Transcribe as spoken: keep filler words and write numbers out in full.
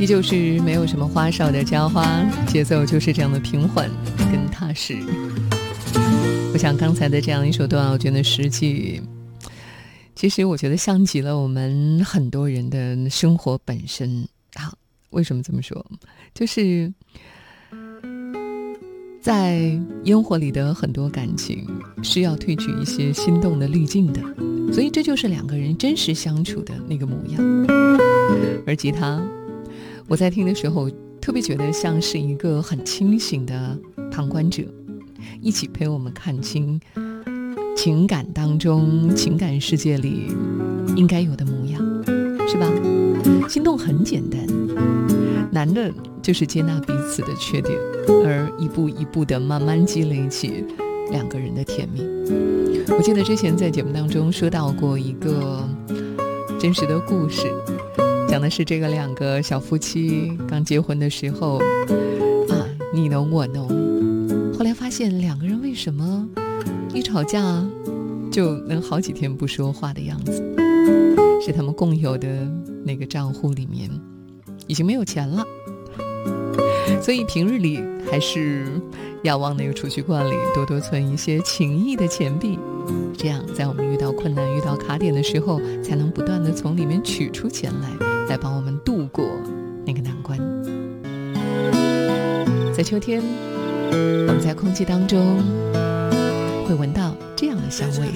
依旧是没有什么花哨的家花，节奏就是这样的平缓跟踏实。我想刚才的这样一首段奥娟的诗句，其实我觉得像极了我们很多人的生活本身。好，为什么这么说？就是在烟火里的很多感情是要褪去一些心动的滤镜的，所以这就是两个人真实相处的那个模样。而吉他，我在听的时候特别觉得像是一个很清醒的旁观者，一起陪我们看清情感当中情感世界里应该有的模样，是吧？心动很简单，难的就是接纳彼此的缺点，而一步一步的慢慢积累起两个人的甜蜜。我记得之前在节目当中说到过一个真实的故事，讲的是这个两个小夫妻刚结婚的时候啊，你侬我侬，后来发现两个人为什么一吵架就能好几天不说话的样子，是他们共有的那个账户里面已经没有钱了，所以平日里还是要往那个储蓄罐里多多存一些情谊的钱币，这样在我们遇到困难遇到卡点的时候，才能不断地从里面取出钱来，来帮我们度过那个难关。在秋天，我们在空气当中会闻到这样的香味。